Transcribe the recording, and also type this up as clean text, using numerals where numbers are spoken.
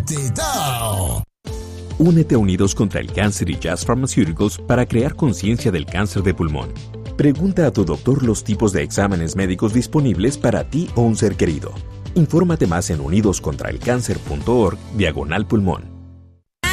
¡Tao! Únete a Unidos contra el Cáncer y Jazz Pharmaceuticals para crear conciencia del cáncer de pulmón. Pregunta a tu doctor los tipos de exámenes médicos disponibles para ti o un ser querido. Infórmate más en unidoscontraelcáncer.org/pulmón.